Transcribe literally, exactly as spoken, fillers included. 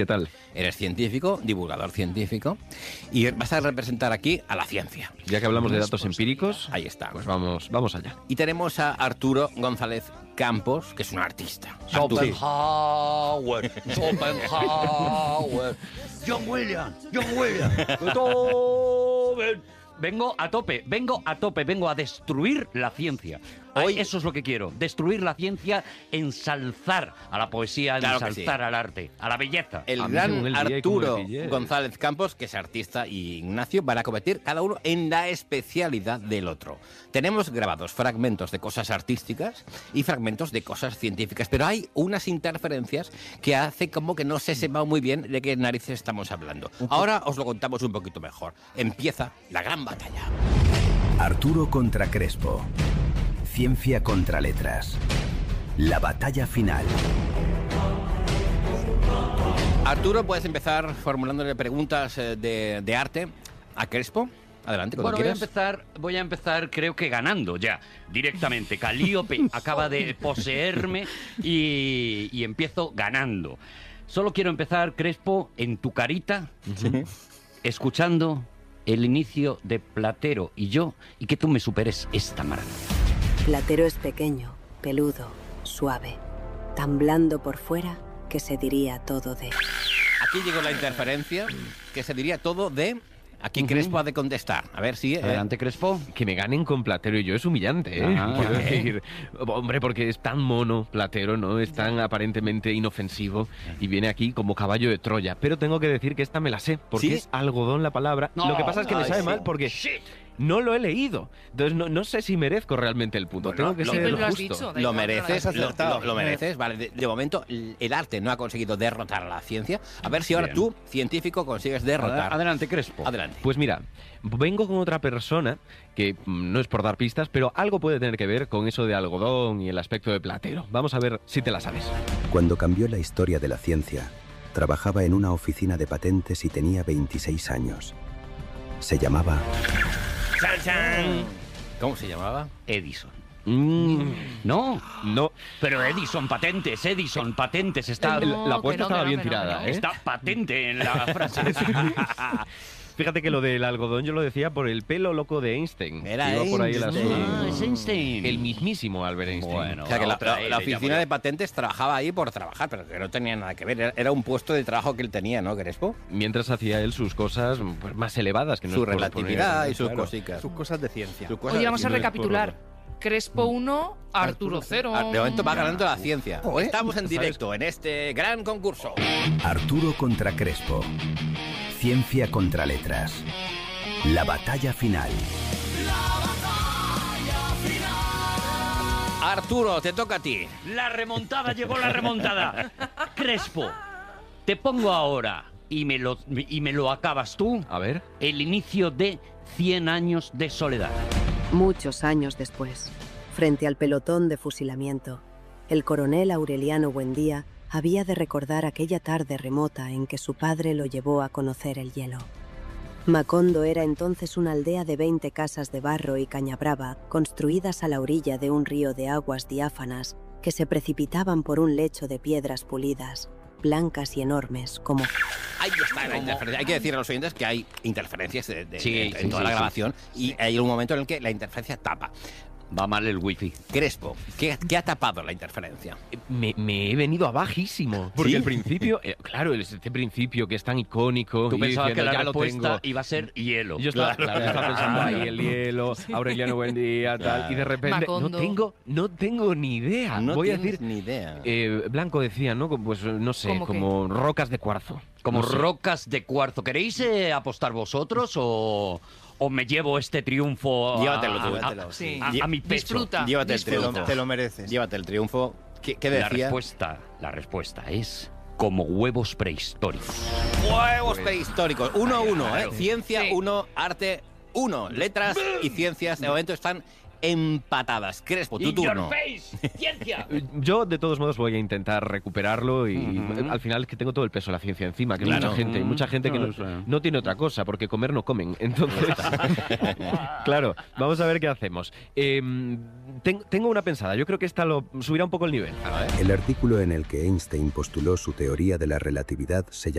¿Qué tal? Eres científico, divulgador científico, y vas a representar aquí a la ciencia. Ya que hablamos de datos empíricos, ahí está. Pues vamos, vamos allá. Y tenemos a Arturo González Campos, que es un artista. Schopenhauer, Schopenhauer, John Williams, John Williams, Beethoven. Vengo a tope, vengo a tope, vengo a destruir la ciencia. Hoy eso es lo que quiero, destruir la ciencia, ensalzar a la poesía, claro ensalzar sí. al arte, a la belleza. El a gran el Arturo González Campos, que es artista, y Ignacio van a competir cada uno en la especialidad del otro. Tenemos grabados fragmentos de cosas artísticas y fragmentos de cosas científicas, pero hay unas interferencias que hace como que no se sepa muy bien de qué narices estamos hablando. Ahora os lo contamos un poquito mejor. Empieza la gran batalla. Arturo contra Crespo. Ciencia contra letras. La batalla final. Arturo, puedes empezar formulándole preguntas de, de arte a Crespo. Adelante, cuando bueno, voy a quieras. empezar, voy a empezar, creo que ganando ya, directamente. Calíope acaba de poseerme y, y empiezo ganando. Solo quiero empezar, Crespo, en tu carita, Sí. escuchando el inicio de Platero y yo, y que tú me superes esta maravilla. Platero es pequeño, peludo, suave, tan blando por fuera que se diría todo de... Aquí llegó la interferencia, que se diría todo de... Aquí Crespo ha de contestar. A ver si... Eh, Adelante, Crespo. Que me ganen con Platero y yo es humillante, ¿eh? Ah, Quiero ¿eh? decir, hombre, porque es tan mono Platero, ¿no? Es tan aparentemente inofensivo y viene aquí como caballo de Troya. Pero tengo que decir que esta me la sé, porque ¿Sí? es algodón la palabra. No, lo que pasa es que me ay, sabe sí. mal porque... Shit. No lo he leído. Entonces no, no sé si merezco realmente el punto. Bueno, Tengo que lo- ser pero lo has justo. dicho. lo mereces, Has lo, acertado. lo- lo mereces, vale. De, de momento, el el arte no ha conseguido derrotar a la ciencia. A ver si ahora Bien. tú, científico, consigues derrotar. Adelante, Crespo. Adelante. Pues mira, vengo con otra persona que mm, no es por dar pistas, pero algo puede tener que ver con eso de algodón y el aspecto de Platero. Vamos a ver si te la sabes. Cuando cambió la historia de la ciencia, trabajaba en una oficina de patentes y tenía veintiséis años. Se llamaba... ¡Chan, chan! ¿Cómo se llamaba? Edison. Mm, No, no, pero Edison, patentes, Edison, patentes, está... la, No, la que apuesta no, que estaba no, bien que no, tirada, que no. ¿eh? Está patente en la frase. Fíjate que lo del algodón yo lo decía por el pelo loco de Einstein. Era Iba por ahí el Einstein. asunto. Ah, es Einstein. El mismísimo Albert Einstein. Bueno. O sea, que la, otra la- E la le llamo oficina yo. de patentes trabajaba ahí por trabajar, pero que no tenía nada que ver. Era, era un puesto de trabajo que él tenía, ¿no, Crespo? Mientras hacía él sus cosas pues, más elevadas. Que no Su es por relatividad poner- y sus claro. cositas. Sus cosas de ciencia. Sus cosas Oye, vamos a de- recapitular. Crespo uno, Arturo cero. Ah, de momento va ganando la ciencia. Joder. Estamos en directo en este gran concurso. Arturo contra Crespo. Ciencia contra letras. La batalla final. Arturo, te toca a ti. La remontada, llegó la remontada. Crespo, te pongo ahora, y me lo, y me lo acabas tú, A ver. el inicio de Cien años de soledad. Muchos años después, frente al pelotón de fusilamiento, el coronel Aureliano Buendía había de recordar aquella tarde remota en que su padre lo llevó a conocer el hielo. Macondo era entonces una aldea de veinte casas de barro y caña brava construidas a la orilla de un río de aguas diáfanas que se precipitaban por un lecho de piedras pulidas, blancas y enormes como... Ahí está la interferencia. Hay que decir a los oyentes que hay interferencias de- de- Sí, de- en sí, toda sí, la sí. grabación y hay un momento en el que la interferencia tapa. Va mal el wifi. Crespo, ¿qué, qué ha tapado la interferencia? Me, me he venido a bajísimo. Porque ¿Sí? el principio, eh, claro, es este principio que es tan icónico. Tú y pensabas que diciendo, la ya lo respuesta tengo. iba a ser hielo. Yo estaba, Claro. claro, estaba pensando ahí el hielo, Aureliano Buendía, tal, y de repente no Macondo. tengo, no tengo ni idea. No Voy a tienes decir, ni idea. eh, Blanco decía, ¿no? Pues no sé, ¿Cómo qué? como rocas de cuarzo. Como No sé. rocas de cuarzo. ¿Queréis eh, apostar vosotros o, o me llevo este triunfo a, Llévatelo tú, a- llévatelo, a- sí. a- a mi pecho? Disfruta. Llévate el disfruta. triunfo. Te lo mereces. Llévate el triunfo. ¿Qué, qué La decía? respuesta, la respuesta es como huevos prehistóricos. Huevos prehistóricos. Uno a uno, ¿eh? Ciencia Sí. uno, arte uno. Letras y ciencias de momento están empatadas. Crespo, tu In turno. your face, ciencia. Yo, de todos modos, voy a intentar recuperarlo y Ujú. al final es que tengo todo el peso de la ciencia encima, que Claro. mucha gente, hay mucha gente que No no, lo sé. no tiene otra cosa, porque comer no comen. Entonces, claro, vamos a ver qué hacemos. Eh, ten- tengo una pensada, yo creo que esta lo subirá un poco el nivel. El artículo en el que Einstein postuló su teoría de la relatividad se